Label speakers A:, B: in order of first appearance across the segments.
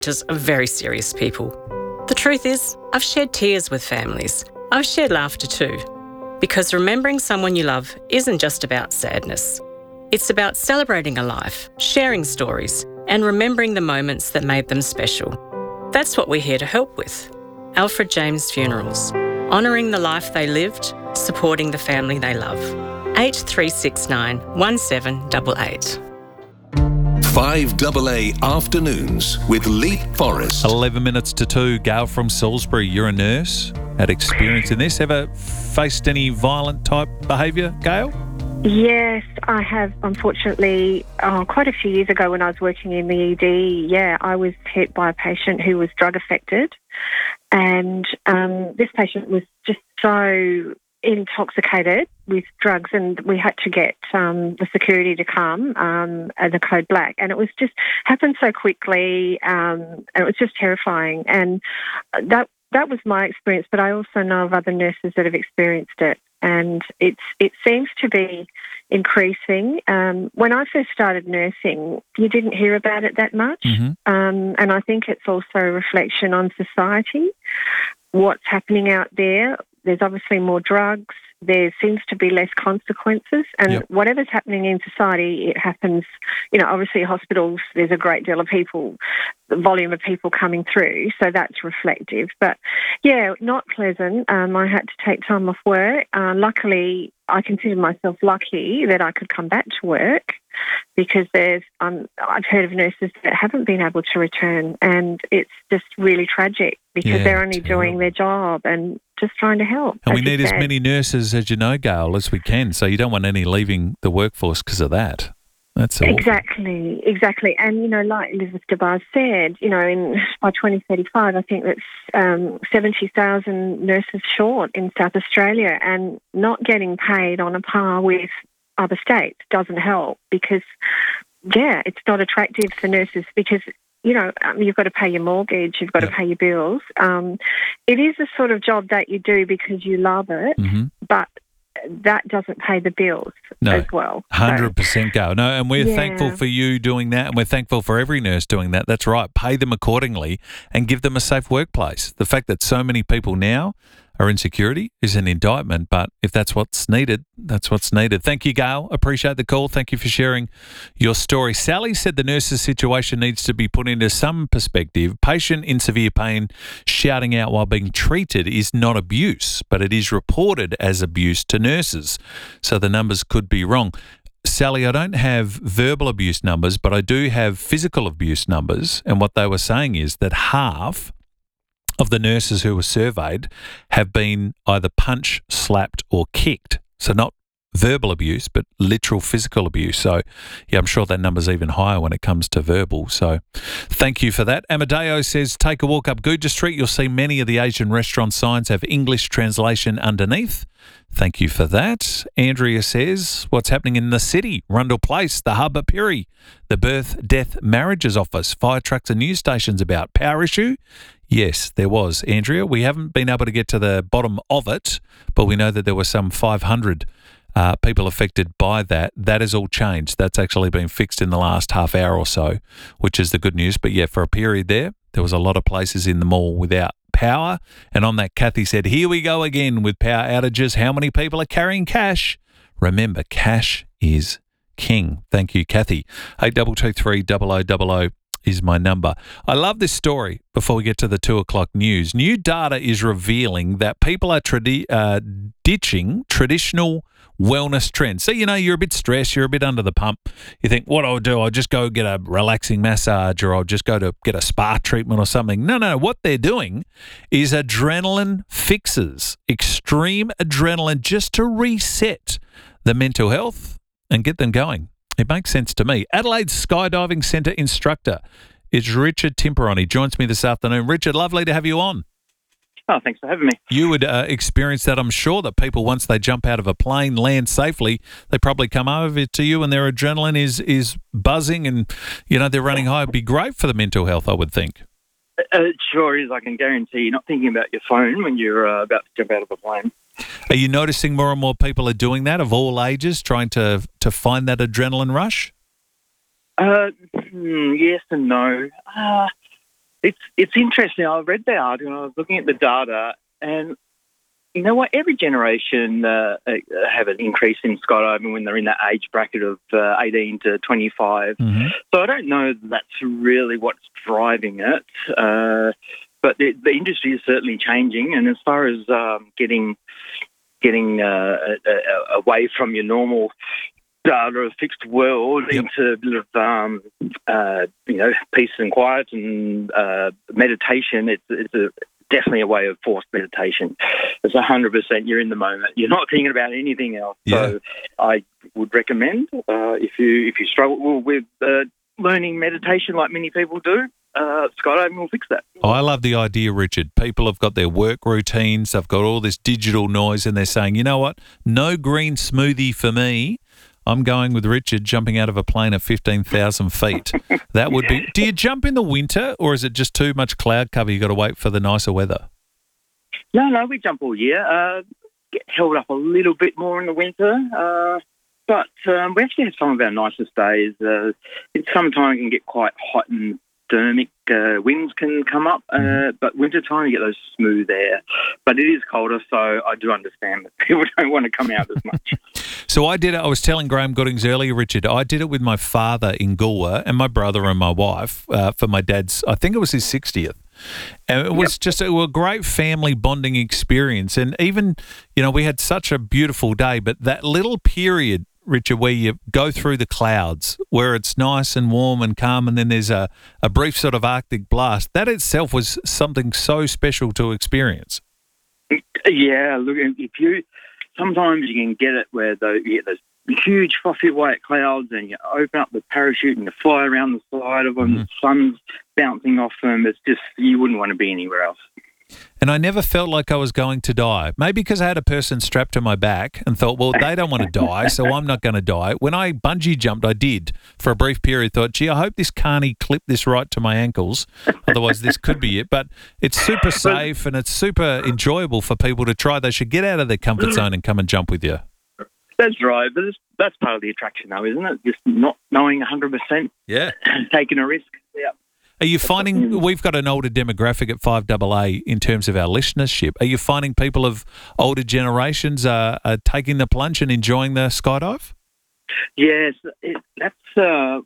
A: Just very serious people. The truth is, I've shared tears with families. I've shared laughter too. Because remembering someone you love isn't just about sadness. It's about celebrating a life, sharing stories, and remembering the moments that made them special. That's what we're here to help with. Alfred James Funerals. Honouring the life they lived, supporting the family they love. 8369 1788.
B: 5AA Afternoons with Leap Forrest.
C: 11 minutes to 2. Gail from Salisbury, you're a nurse. Had experience in this. Ever faced any violent type behaviour, Gail?
D: Yes, I have, unfortunately, quite a few years ago when I was working in the ED, I was hit by a patient who was drug affected. And this patient was just so intoxicated with drugs, and we had to get the security to come, the code black, and it was just happened so quickly, and it was just terrifying. And that was my experience, but I also know of other nurses that have experienced it, and it seems to be increasing. When I first started nursing, you didn't hear about it that much, and I think it's also a reflection on society, what's happening out there. There's obviously more drugs. There seems to be less consequences. And whatever's happening in society, it happens, obviously hospitals, there's a great deal of people, the volume of people coming through. So that's reflective. But, not pleasant. I had to take time off work. Luckily, I consider myself lucky that I could come back to work, because I've heard of nurses that haven't been able to return, and it's just really tragic because they're only doing their job and just trying to help.
C: And we need as many nurses, as you know, Gail, as we can. So you don't want any leaving the workforce because of that. That's all.
D: Exactly. And, like Elizabeth DeBar said, by 2035, I think that's 70,000 nurses short in South Australia, and not getting paid on a par with other states doesn't help, because, it's not attractive for nurses because, you've got to pay your mortgage, you've got to pay your bills. It is a sort of job that you do because you love it, but that doesn't pay the bills as well.
C: 100% Gail. No, and we're thankful for you doing that, and we're thankful for every nurse doing that. That's right. Pay them accordingly and give them a safe workplace. The fact that so many people now are in security is an indictment, but if that's what's needed, that's what's needed. Thank you, Gail. Appreciate the call. Thank you for sharing your story. Sally said the nurse's situation needs to be put into some perspective. Patient in severe pain shouting out while being treated is not abuse, but it is reported as abuse to nurses. So the numbers could be wrong. Sally, I don't have verbal abuse numbers, but I do have physical abuse numbers. And what they were saying is that half of the nurses who were surveyed have been either punched, slapped or kicked. So not verbal abuse, but literal physical abuse. So, I'm sure that number's even higher when it comes to verbal. So thank you for that. Amadeo says, take a walk up Guja Street. You'll see many of the Asian restaurant signs have English translation underneath. Thank you for that. Andrea says, what's happening in the city? Rundle Place, the hub at Piri, the birth, death, marriages office, fire trucks and news stations about. Power issue? Yes, there was, Andrea. We haven't been able to get to the bottom of it, but we know that there were some 500 people affected by that. That has all changed. That's actually been fixed in the last half hour or so, which is the good news. But for a period there was a lot of places in the mall without power. And on that, Kathy said, here we go again with power outages. How many people are carrying cash? Remember, cash is king. Thank you, Kathy. 8223 0000 is my number. I love this story before we get to the 2 o'clock news. New data is revealing that people are ditching traditional wellness trends. So, you're a bit stressed, you're a bit under the pump. You think, what I'll do, I'll just go get a relaxing massage, or I'll just go to get a spa treatment or something. No. What they're doing is adrenaline fixes, extreme adrenaline, just to reset the mental health and get them going. It makes sense to me. Adelaide's Skydiving Centre instructor is Richard Timperon. He joins me this afternoon. Richard, lovely to have you on.
E: Oh, thanks for having me.
C: You would experience that, I'm sure, that people, once they jump out of a plane, land safely, they probably come over to you and their adrenaline is buzzing and, they're running high. It'd be great for the mental health, I would think.
E: It sure is. I can guarantee you're not thinking about your phone when you're about to jump out of a plane.
C: Are you noticing more and more people are doing that, of all ages, trying to find that adrenaline rush?
E: Yes and no. It's interesting. I read the article and I was looking at the data, and you know what? Every generation have an increase in skydiving when they're in that age bracket of 18 to 25.
C: Mm-hmm.
E: So I don't know that that's really what's driving it, but the industry is certainly changing. And as far as getting away from your normal data of fixed world into a bit of peace and quiet and meditation, it's definitely a way of forced meditation. It's 100%. You're in the moment. You're not thinking about anything else.
C: Yeah.
E: So I would recommend if you struggle with learning meditation like many people do, skydiving will fix that.
C: I love the idea, Richard. People have got their work routines. They've got all this digital noise, and they're saying, you know what? No green smoothie for me. I'm going with Richard jumping out of a plane at 15,000 feet. That would be. Do you jump in the winter, or is it just too much cloud cover? You got to wait for the nicer weather.
E: No, we jump all year. Get held up a little bit more in the winter, but we actually have some of our nicest days. Sometimes it can get quite hot and thermic. Winds can come up, but wintertime you get those smooth air. But it is colder, so I do understand that people don't want to come out as much.
C: So I did it. I was telling Graham Goodings earlier, Richard, I did it with my father in Goolwa and my brother and my wife for my dad's, I think it was his 60th. And it was just a great family bonding experience. And even, we had such a beautiful day, but that little period, Richard, where you go through the clouds, where it's nice and warm and calm, and then there's a brief sort of Arctic blast, that itself was something so special to experience.
E: Yeah, look, sometimes you can get it where you get those huge fluffy white clouds and you open up the parachute and you fly around the side of them, the sun's bouncing off them. It's just, you wouldn't want to be anywhere else.
C: And I never felt like I was going to die. Maybe because I had a person strapped to my back and thought, well, they don't want to die, so I'm not going to die. When I bungee jumped, I did for a brief period. Thought, gee, I hope this carny clipped this right to my ankles. Otherwise, this could be it. But it's super safe and it's super enjoyable for people to try. They should get out of their comfort zone and come and jump with you.
E: That's right, but that's part of the attraction, though, isn't it? Just not knowing 100%.
C: Yeah.
E: Taking a risk. Yeah.
C: Are you finding we've got an older demographic at 5AA in terms of our listenership? Are you finding people of older generations are taking the plunge and enjoying the skydive?
E: Yes, that's so.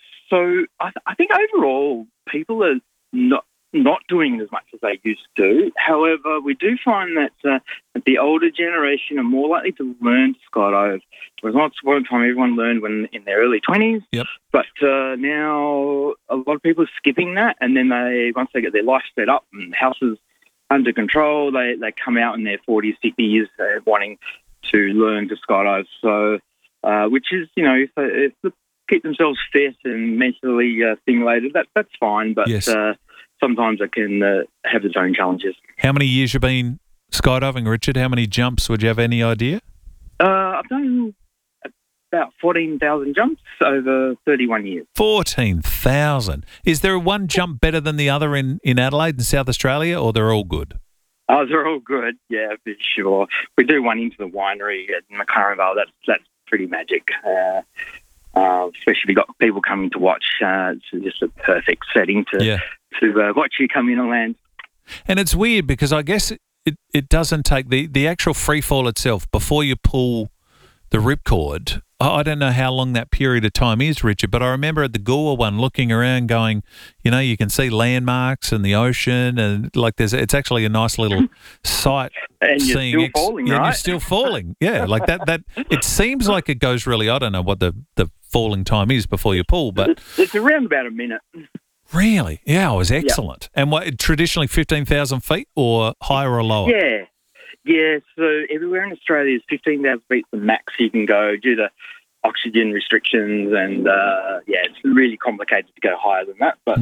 E: I think overall people are not doing as much as they used to. However, we do find that the older generation are more likely to learn to skydive. Whereas once upon a time, everyone learned when in their early 20s.
C: Yep.
E: But now a lot of people are skipping that, and then once they get their life set up and houses under control, they come out in their 40s, 50s wanting to learn to skydive. So, which is, if they keep themselves fit and mentally stimulated, that's fine. But
C: yes.
E: Sometimes it can have its own challenges.
C: How many years you been skydiving, Richard? How many jumps? Would you have any idea?
E: I've done about 14,000 jumps over 31 years.
C: 14,000. Is there one jump better than the other in Adelaide and South Australia, or they're all good?
E: Oh, they're all good, yeah, for sure. We do one into the winery at McLaren Vale. That's pretty magic. Especially if you've got people coming to watch. It's just a perfect setting to watch you come in and land.
C: And it's weird because I guess it doesn't take the actual free fall itself before you pull the ripcord. I don't know how long that period of time is, Richard, but I remember at the Goolwa one looking around going, you can see landmarks and the ocean and it's actually a nice little sight.
E: And you're still falling, right?
C: And you're still falling. Yeah, like that. It seems like it goes really, I don't know what the falling time is before you pull, but
E: it's around about a minute.
C: Really? Yeah, it was excellent. Yep. And what, traditionally 15,000 feet or higher or lower?
E: Yeah, so everywhere in Australia is 15,000 feet the max you can go due to oxygen restrictions and, it's really complicated to go higher than that, but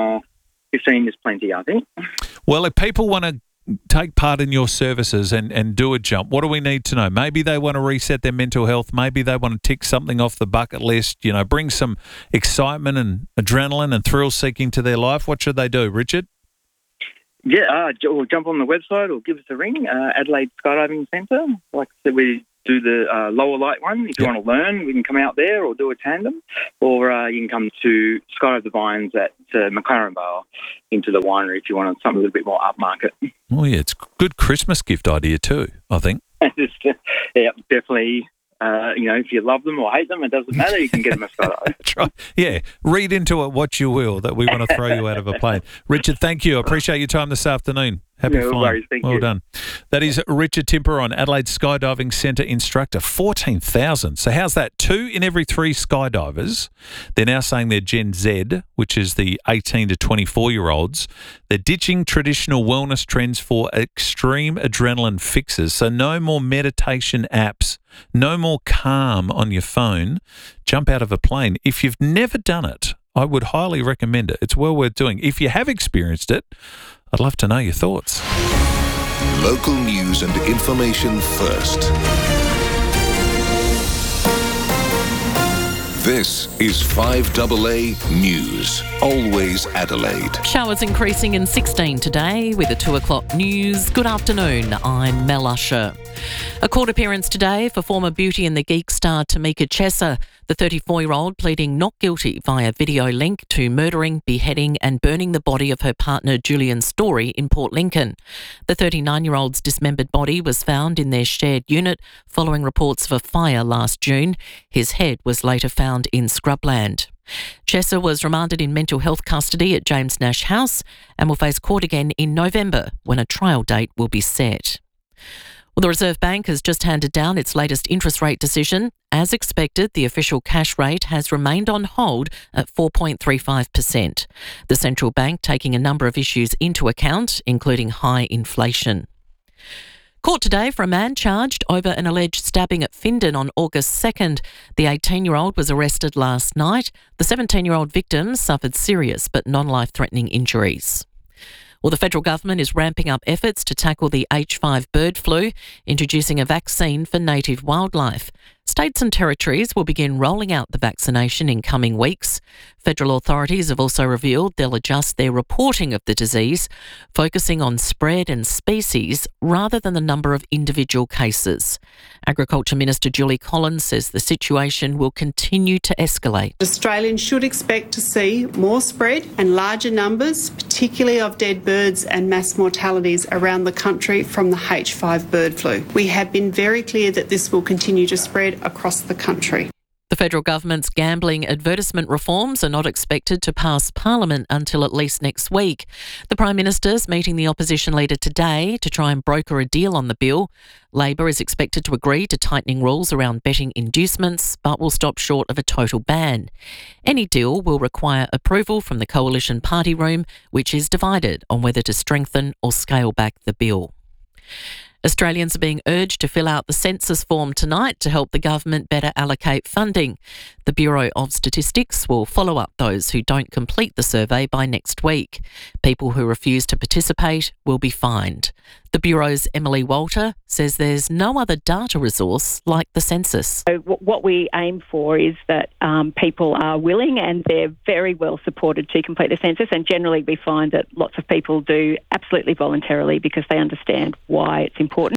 E: 15 is plenty, I think.
C: Well, if people want to take part in your services and do a jump, what do we need to know? Maybe they want to reset their mental health. Maybe they want to tick something off the bucket list, bring some excitement and adrenaline and thrill-seeking to their life. What should they do, Richard?
E: Yeah, or jump on the website or give us a ring, Adelaide Skydiving Centre. Like I said, we do the lower light one. If you want to learn, we can come out there or do a tandem, or you can come to Sky Over the Vines at McLaren Vale into the winery if you want something a little bit more upmarket.
C: Oh, yeah, it's a good Christmas gift idea too, I think.
E: Yeah, definitely. If you love them or hate them, it doesn't matter. You can get them a photo.
C: That's right. Yeah, read into it what you will, that we want to throw you out of a plane. Richard, thank you. I appreciate your time this afternoon. Happy flying.
E: Worries. Thank you.
C: Well done. That is Richard Timperon, Adelaide Skydiving Centre instructor. 14,000. So how's that? 2 in every 3 skydivers. They're now saying they're Gen Z, which is the 18 to 24-year-olds. They're ditching traditional wellness trends for extreme adrenaline fixes. So no more meditation apps, no more Calm on your phone. Jump out of a plane. If you've never done it, I would highly recommend it. It's well worth doing. If you have experienced it, I'd love to know your thoughts.
B: Local news and information first. This is 5AA News. Always Adelaide.
F: Showers increasing in 16 today with a 2 o'clock news. Good afternoon, I'm Mel Usher. A court appearance today for former Beauty and the Geek star Tamika Chesser, the 34-year-old pleading not guilty via video link to murdering, beheading and burning the body of her partner Julian Story in Port Lincoln. The 39-year-old's dismembered body was found in their shared unit following reports of a fire last June. His head was later found in scrubland. Chesser was remanded in mental health custody at James Nash House and will face court again in November when a trial date will be set. Well, the Reserve Bank has just handed down its latest interest rate decision. As expected, the official cash rate has remained on hold at 4.35%. The central bank taking a number of issues into account, including high inflation. Court today for a man charged over an alleged stabbing at Findon on August 2nd. The 18-year-old was arrested last night. The 17-year-old victim suffered serious but non-life-threatening injuries. Well, the federal government is ramping up efforts to tackle the H5 bird flu, introducing a vaccine for native wildlife. States and territories will begin rolling out the vaccination in coming weeks. Federal authorities have also revealed they'll adjust their reporting of the disease, focusing on spread and species rather than the number of individual cases. Agriculture Minister Julie Collins says the situation will continue to escalate.
G: Australians should expect to see more spread and larger numbers, particularly of dead birds and mass mortalities around the country from the H5 bird flu. We have been very clear that this will continue to spread across the country.
F: The federal government's gambling advertisement reforms are not expected to pass Parliament until at least next week. The Prime Minister's meeting the opposition leader today to try and broker a deal on the bill. Labor is expected to agree to tightening rules around betting inducements, but will stop short of a total ban. Any deal will require approval from the Coalition Party Room, which is divided on whether to strengthen or scale back the bill. Australians are being urged to fill out the census form tonight to help the government better allocate funding. The Bureau of Statistics will follow up those who don't complete the survey by next week. People who refuse to participate will be fined. The Bureau's Emily Walter says there's no other data resource like the census.
H: So what we aim for is that people are willing and they're very well supported to complete the census, and generally we find that lots of people do absolutely voluntarily because they understand why it's important.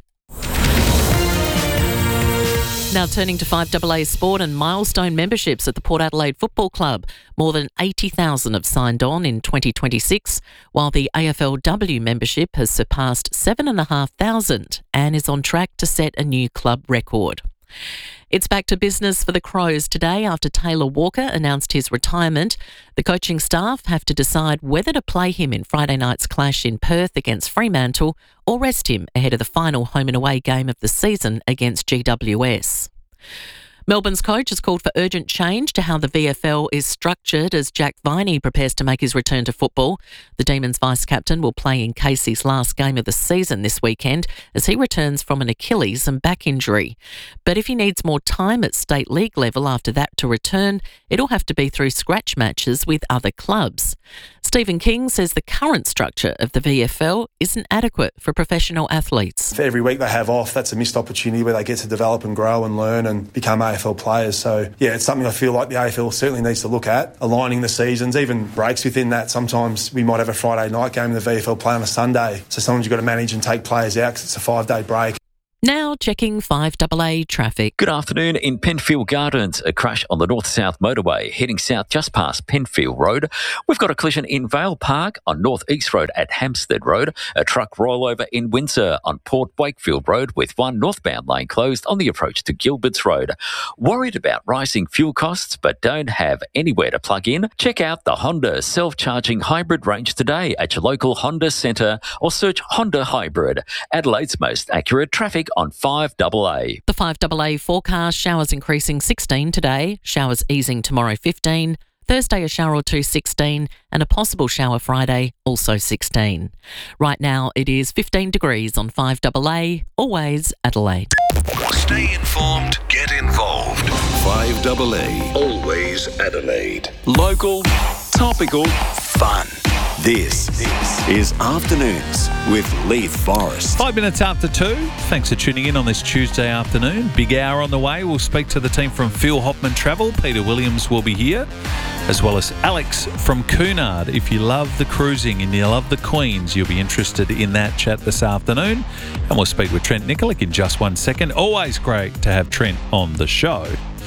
F: Now turning to 5AA Sport and milestone memberships at the Port Adelaide Football Club. More than 80,000 have signed on in 2026, while the AFLW membership has surpassed 7,500 and is on track to set a new club record. It's back to business for the Crows today after Taylor Walker announced his retirement. The coaching staff have to decide whether to play him in Friday night's clash in Perth against Fremantle or rest him ahead of the final home and away game of the season against GWS. Melbourne's coach has called for urgent change to how the VFL is structured as Jack Viney prepares to make his return to football. The Demons vice-captain will play in Casey's last game of the season this weekend as he returns from an Achilles and back injury. But if he needs more time at state league level after that to return, it'll have to be through scratch matches with other clubs. Stephen King says the current structure of the VFL isn't adequate for professional athletes.
I: For every week they have off, that's a missed opportunity where they get to develop and grow and learn and become AFL players. So, yeah, it's something I feel like the AFL certainly needs to look at, aligning the seasons, even breaks within that. Sometimes we might have a Friday night game and the VFL play on a Sunday. So sometimes you've got to manage and take players out because it's a 5-day break.
F: Now checking 5AA traffic.
J: Good afternoon. In Penfield Gardens, a crash on the north-south motorway heading south just past Penfield Road. We've got a collision in Vale Park on North East Road at Hampstead Road. A truck rollover in Windsor on Port Wakefield Road with one northbound lane closed on the approach to Gilbert's Road. Worried about rising fuel costs but don't have anywhere to plug in? Check out the Honda self-charging hybrid range today at your local Honda centre or search Honda Hybrid. Adelaide's most accurate traffic on 5AA.
F: The 5AA forecast, showers increasing 16 today, showers easing tomorrow 15, Thursday a shower or two 16, and a possible shower Friday also 16. Right now it is 15 degrees on 5AA, always Adelaide.
B: Stay informed, get involved. 5AA, always Adelaide.
K: Local, topical, fun. This is Afternoons with Leith Forrest.
C: 5 minutes after 2. Thanks for tuning in on this Tuesday afternoon. Big hour on the way. We'll speak to the team from Phil Hoffman Travel. Peter Williams will be here, as well as Alex from Cunard. If you love the cruising and you love the Queens, you'll be interested in that chat this afternoon. And we'll speak with Trent Nikolic in just 1 second. Always great to have Trent on the show.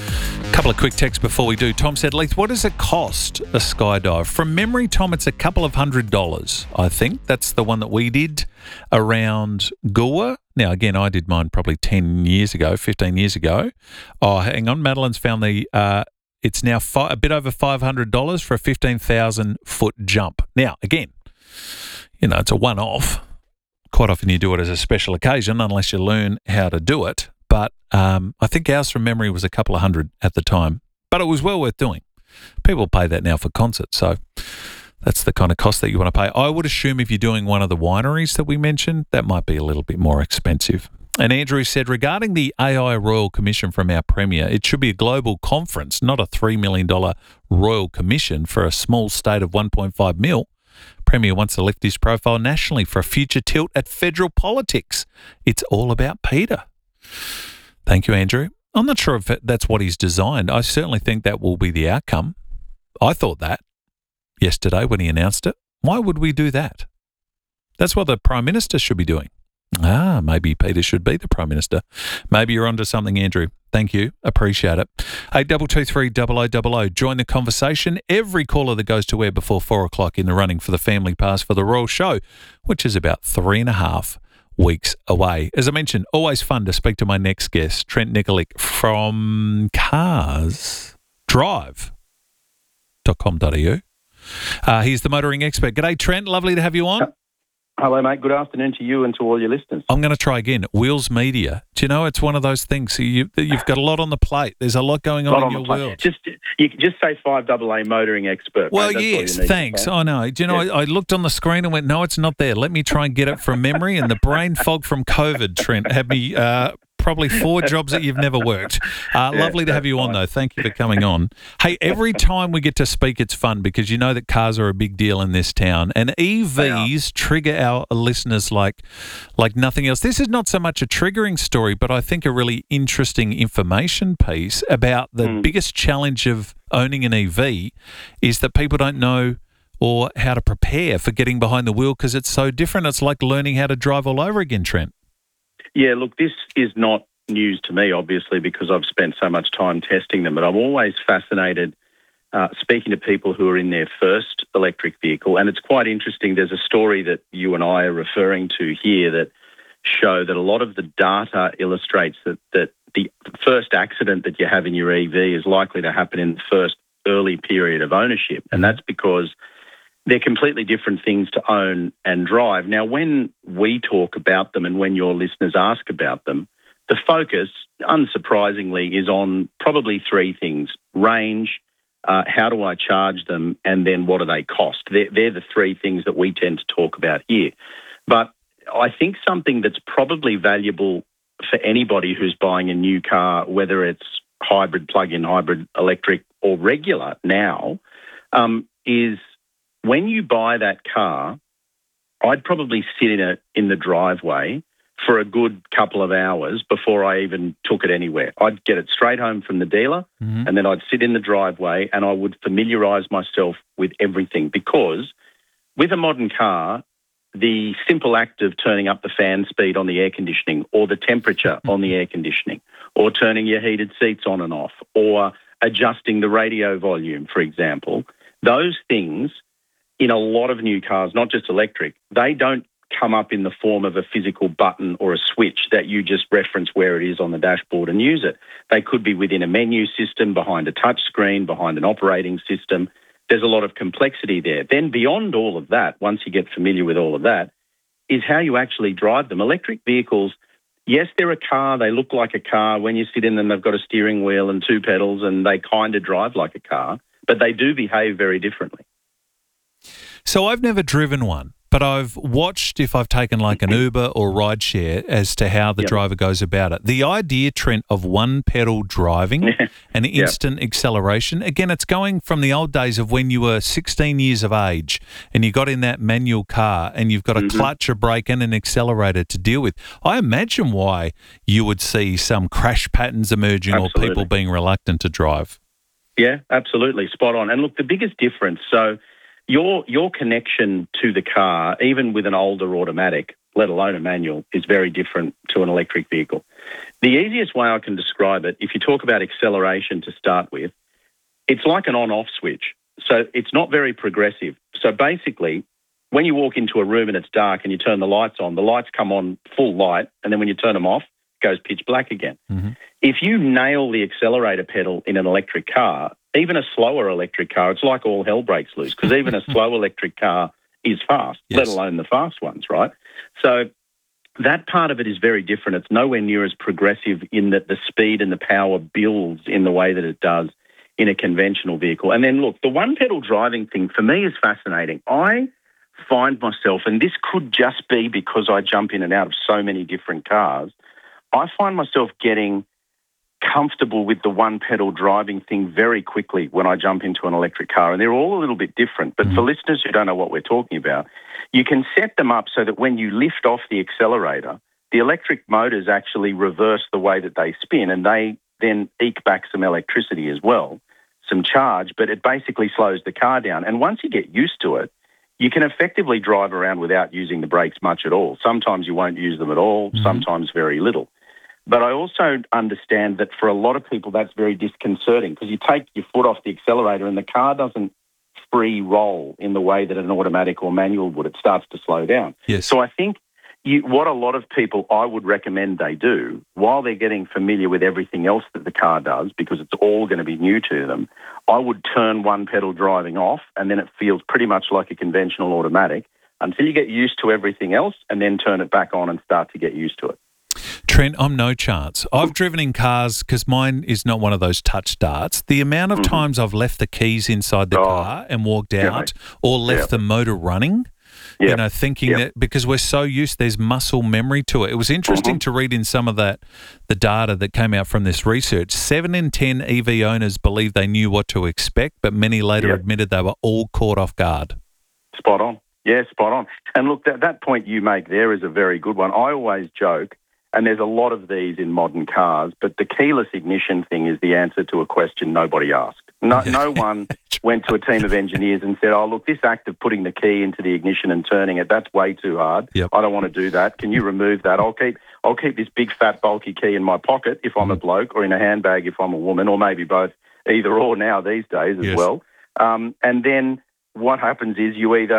C: A couple of quick texts before we do. Tom said, Leith, what does it cost a skydive? From memory, Tom, it's a couple of $100, I think. That's the one that we did around Goa. Now, again, I did mine probably 10 years ago, 15 years ago. Oh, hang on. Madeline's found the... it's now a bit over $500 for a 15,000-foot jump. Now, again, it's a one-off. Quite often you do it as a special occasion unless you learn how to do it. But I think ours from memory was a couple of $100 at the time. But it was well worth doing. People pay that now for concerts, so that's the kind of cost that you want to pay. I would assume if you're doing one of the wineries that we mentioned, that might be a little bit more expensive. And Andrew said, regarding the AI Royal Commission from our Premier, it should be a global conference, not a $3 million Royal Commission for a small state of 1.5 mil. Premier wants to lift his profile nationally for a future tilt at federal politics. It's all about Peter. Thank you, Andrew. I'm not sure if that's what he's designed. I certainly think that will be the outcome. I thought that yesterday when he announced it. Why would we do that? That's what the Prime Minister should be doing. Maybe Peter should be the Prime Minister. Maybe you're onto something, Andrew. Thank you. Appreciate it. 8223 0000. Join the conversation. Every caller that goes to air before 4 o'clock in the running for the Family Pass for the Royal Show, which is about 3.5 weeks away. As I mentioned, always fun to speak to my next guest, Trent Nikolic from carsdrive.com.au. He's the motoring expert. G'day, Trent. Lovely to have you on.
L: Hello, mate. Good afternoon to you and to all your listeners.
C: I'm going to try again. Wheels Media. Do you know, it's one of those things. You've got a lot on the plate. There's a lot going on in your world.
L: You can just say 5AA motoring expert.
C: Well, yes, thanks. I know. Do you know, I looked on the screen and went, no, it's not there. Let me try and get it from memory. And the brain fog from COVID, Trent, had me probably 4 jobs that you've never worked. Lovely to have you on, though. Thank you for coming on. Hey, every time we get to speak, it's fun because you know that cars are a big deal in this town, and EVs trigger our listeners like nothing else. This is not so much a triggering story, but I think a really interesting information piece about the biggest challenge of owning an EV is that people don't know or how to prepare for getting behind the wheel because it's so different. It's like learning how to drive all over again, Trent.
L: Yeah, look, this is not news to me, obviously, because I've spent so much time testing them, but I'm always fascinated speaking to people who are in their first electric vehicle, and it's quite interesting. There's a story that you and I are referring to here that show that a lot of the data illustrates that the first accident that you have in your EV is likely to happen in the first early period of ownership, and that's because they're completely different things to own and drive. Now, when we talk about them and when your listeners ask about them, the focus, unsurprisingly, is on probably 3 things: range, how do I charge them, and then what do they cost? They're the 3 things that we tend to talk about here. But I think something that's probably valuable for anybody who's buying a new car, whether it's hybrid, plug-in hybrid, electric, or regular now, is when you buy that car, I'd probably sit in the driveway for a good couple of hours before I even took it anywhere. I'd get it straight home from the dealer, and then I'd sit in the driveway and I would familiarise myself with everything, because with a modern car, the simple act of turning up the fan speed on the air conditioning, or the temperature on the air conditioning, or turning your heated seats on and off, or adjusting the radio volume, for example, those things in a lot of new cars, not just electric, they don't come up in the form of a physical button or a switch that you just reference where it is on the dashboard and use it. They could be within a menu system, behind a touch screen, behind an operating system. There's a lot of complexity there. Then beyond all of that, once you get familiar with all of that, is how you actually drive them. Electric vehicles, yes, they're a car. They look like a car. When you sit in them, they've got a steering wheel and two pedals, and they kind of drive like a car, but they do behave very differently.
C: So I've never driven one, but I've watched, if I've taken like an Uber or rideshare, as to how the driver goes about it. The idea, Trent, of one pedal driving and instant acceleration, again, it's going from the old days of when you were 16 years of age and you got in that manual car and you've got a clutch, a brake and an accelerator to deal with. I imagine why you would see some crash patterns emerging or people being reluctant to drive.
L: Yeah, absolutely. Spot on. And look, the biggest difference, so your connection to the car, even with an older automatic, let alone a manual, is very different to an electric vehicle. The easiest way I can describe it, if you talk about acceleration to start with, it's like an on-off switch. So it's not very progressive. So basically, when you walk into a room and it's dark and you turn the lights on, the lights come on full light, and then when you turn them off, it goes pitch black again. If you nail the accelerator pedal in an electric car, even a slower electric car, it's like all hell breaks loose, because even a slow electric car is fast, let alone the fast ones, right? So that part of it is very different. It's nowhere near as progressive in that the speed and the power builds in the way that it does in a conventional vehicle. And then, look, the one-pedal driving thing for me is fascinating. I find myself, and this could just be because I jump in and out of so many different cars, I find myself getting comfortable with the one-pedal driving thing very quickly when I jump into an electric car. And they're all a little bit different. But for listeners who don't know what we're talking about, you can set them up so that when you lift off the accelerator, the electric motors actually reverse the way that they spin, and they then eke back some electricity as well, some charge, but it basically slows the car down. And once you get used to it, you can effectively drive around without using the brakes much at all. Sometimes you won't use them at all, sometimes very little. But I also understand that for a lot of people that's very disconcerting, because you take your foot off the accelerator and the car doesn't free roll in the way that an automatic or manual would. It starts to slow down.
C: Yes.
L: So I think what a lot of people I would recommend they do while they're getting familiar with everything else that the car does, because it's all going to be new to them, I would turn one pedal driving off, and then it feels pretty much like a conventional automatic until you get used to everything else, and then turn it back on and start to get used to it.
C: Trent, I'm no chance. I've driven in cars because mine is not one of those touch starts. The amount of times I've left the keys inside the car and walked out, or left the motor running, you know, thinking that because we're so used, there's muscle memory to it. It was interesting to read in some of the data that came out from this research. 7 in 10 EV owners believe they knew what to expect, but many later admitted they were all caught off guard.
L: Spot on. Yeah, spot on. And look, that point you make there is a very good one. I always joke, and there's a lot of these in modern cars, but the keyless ignition thing is the answer to a question nobody asked. No one went to a team of engineers and said, oh, look, this act of putting the key into the ignition and turning it, that's way too hard. I don't want to do that. Can you remove that? I'll keep this big, fat, bulky key in my pocket if I'm a bloke, or in a handbag if I'm a woman, or maybe both, either or now these days as well. And then what happens is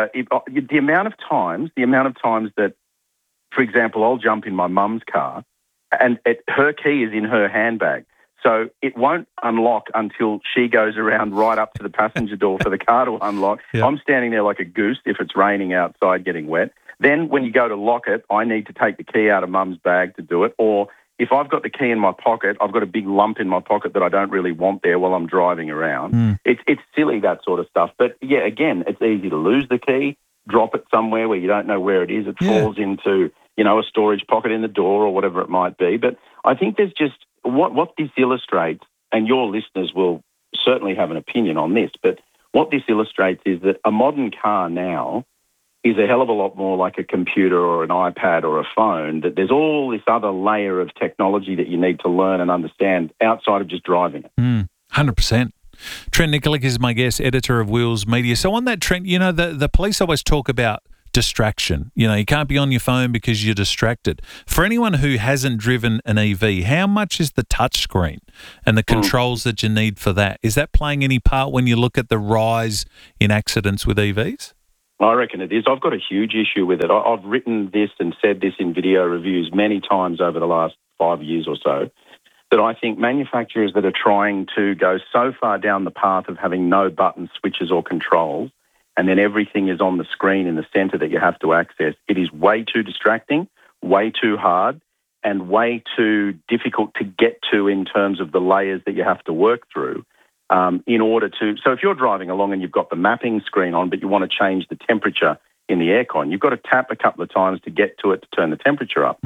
L: the amount of times that, for example, I'll jump in my mum's car and her key is in her handbag. So it won't unlock until she goes around right up to the passenger door for the car to unlock. I'm standing there like a goose if it's raining outside getting wet. Then when you go to lock it, I need to take the key out of mum's bag to do it. Or if I've got the key in my pocket, I've got a big lump in my pocket that I don't really want there while I'm driving around. It's silly, that sort of stuff. But, yeah, again, it's easy to lose the key, drop it somewhere where you don't know where it is. It falls into, a storage pocket in the door or whatever it might be. But I think there's just what this illustrates, and your listeners will certainly have an opinion on this, but what this illustrates is that a modern car now is a hell of a lot more like a computer or an iPad or a phone, that there's all this other layer of technology that you need to learn and understand outside of just driving it.
C: 100%. Trent Nikolic is my guest, editor of Wheels Media. So on that, Trent, the police always talk about distraction. You know, you can't be on your phone because you're distracted. For anyone who hasn't driven an EV, how much is the touchscreen and the controls that you need for that? Is that playing any part when you look at the rise in accidents with EVs?
L: I reckon it is. I've got a huge issue with it. I've written this and said this in video reviews many times over the last 5 years or so, that I think manufacturers that are trying to go so far down the path of having no button switches or controls, and then everything is on the screen in the centre that you have to access, it is way too distracting, way too hard, and way too difficult to get to in terms of the layers that you have to work through. In order to, so if you're driving along and you've got the mapping screen on, but you want to change the temperature in the aircon, you've got to tap a couple of times to get to it to turn the temperature up.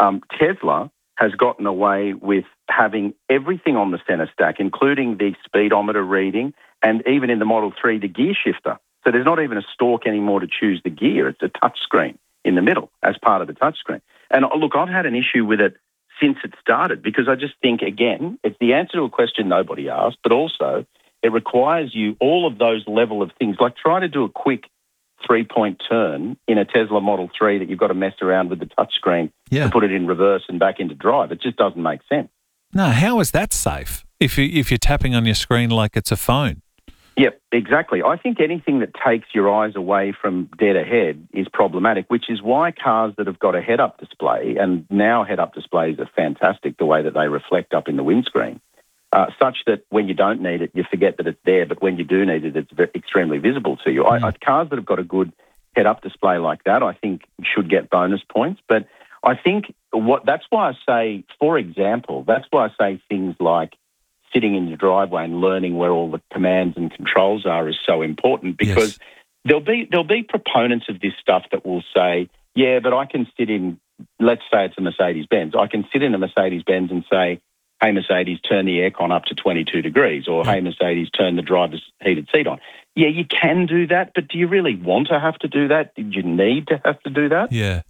L: Tesla has gotten away with having everything on the centre stack, including the speedometer reading and even in the Model 3, the gear shifter. So there's not even a stalk anymore to choose the gear. It's a touch screen in the middle as part of the touch screen. And look, I've had an issue with it since it started, because I just think, again, it's the answer to a question nobody asked, but also it requires you all of those level of things, like try to do a quick 3-point turn in a Tesla Model 3 that you've got to mess around with the touchscreen to put it in reverse and back into drive. It just doesn't make sense.
C: No, how is that safe if you're tapping on your screen like it's a phone?
L: Yep, exactly. I think anything that takes your eyes away from dead ahead is problematic, which is why cars that have got a head-up display, and now head-up displays are fantastic the way that they reflect up in the windscreen, such that when you don't need it, you forget that it's there, but when you do need it, it's extremely visible to you. Cars that have got a good head-up display like that, I think, should get bonus points. But I think that's why I say, for example, that's why I say things like sitting in your driveway and learning where all the commands and controls are is so important, because there'll be proponents of this stuff that will say, yeah, but I can sit in, let's say it's a Mercedes-Benz, I can sit in a Mercedes-Benz and say, hey, Mercedes, turn the aircon up to 22 degrees, or hey, Mercedes, turn the driver's heated seat on. Yeah, you can do that, but do you really want to have to do that? Did you need to have to do that?
C: Yeah.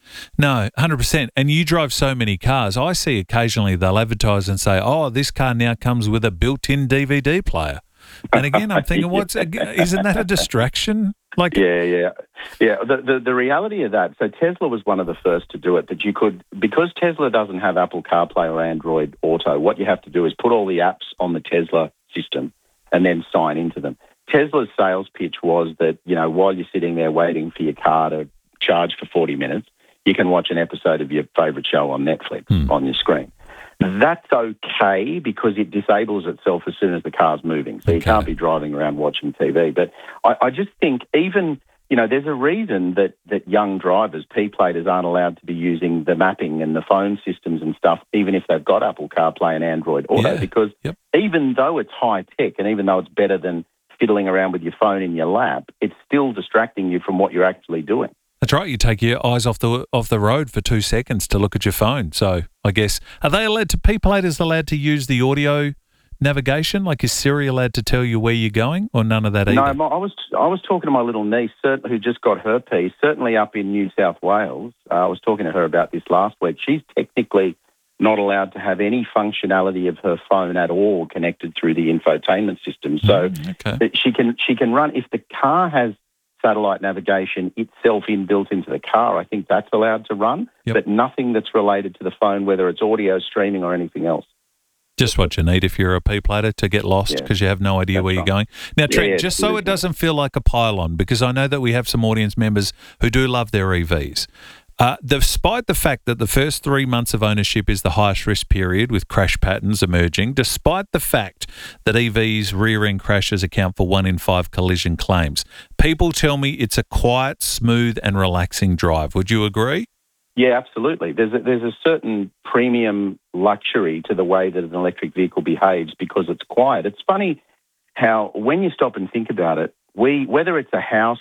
C: No, 100%. And you drive so many cars. I see occasionally they'll advertise and say, oh, this car now comes with a built-in DVD player. And again, I'm thinking, isn't that a distraction?
L: Yeah. The reality of that, so Tesla was one of the first to do it, that you could, because Tesla doesn't have Apple CarPlay or Android Auto, what you have to do is put all the apps on the Tesla system and then sign into them. Tesla's sales pitch was that, while you're sitting there waiting for your car to charge for 40 minutes, you can watch an episode of your favourite show on Netflix on your screen. That's okay because it disables itself as soon as the car's moving. So you can't be driving around watching TV. But I just think even, there's a reason that young drivers, P-platers, aren't allowed to be using the mapping and the phone systems and stuff, even if they've got Apple CarPlay and Android Auto, because even though it's high-tech and even though it's better than fiddling around with your phone in your lap, it's still distracting you from what you're actually doing.
C: That's right. You take your eyes off the road for 2 seconds to look at your phone. So I guess, are they P-platers allowed to use the audio navigation? Like, is Siri allowed to tell you where you're going, or none of that either?
L: No, I was talking to my little niece, who just got her piece, certainly up in New South Wales. I was talking to her about this last week. She's technically not allowed to have any functionality of her phone at all connected through the infotainment system. So she can run, if the car has satellite navigation itself inbuilt into the car, I think that's allowed to run, but nothing that's related to the phone, whether it's audio streaming or anything else.
C: Just what you need if you're a P-plater, to get lost because you have no idea where you're going. Now, Trent, just so it doesn't feel like a pile-on, because I know that we have some audience members who do love their EVs. Despite the fact that the first 3 months of ownership is the highest risk period with crash patterns emerging, despite the fact that EVs rear-end crashes account for 1 in 5 collision claims, people tell me it's a quiet, smooth and relaxing drive. Would you agree?
L: Yeah, absolutely. There's a certain premium luxury to the way that an electric vehicle behaves because it's quiet. It's funny how when you stop and think about it, whether it's a house,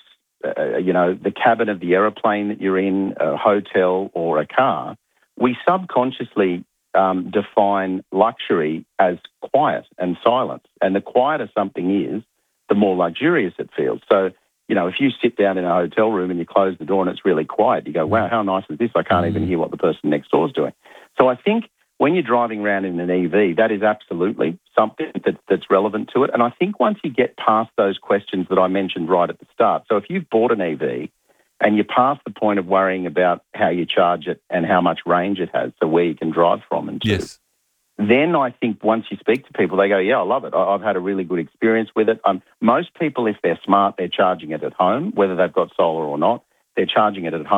L: the cabin of the aeroplane that you're in, a hotel or a car, we subconsciously define luxury as quiet and silence. And the quieter something is, the more luxurious it feels. So, if you sit down in a hotel room and you close the door and it's really quiet, you go, wow, how nice is this? I can't even hear what the person next door is doing. So I think when you're driving around in an EV, that is absolutely something that's relevant to it. And I think once you get past those questions that I mentioned right at the start, so if you've bought an EV and you're past the point of worrying about how you charge it and how much range it has, so where you can drive from and to.
C: Yes.
L: Then I think once you speak to people, they go, yeah, I love it. I've had a really good experience with it. Most people, if they're smart, they're charging it at home, whether they've got solar or not. They're charging it at home.